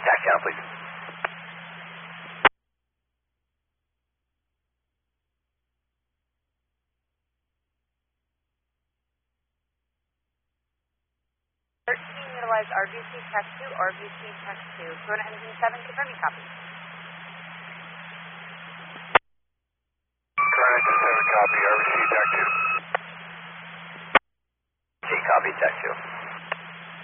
Tax channel, please. Utilize RVC Tech 2, RVC Tech 2. Corona Engine 7, confirming copy. Corona Engine 7, copy, RVC Tech 2. G, copy, Tech 2.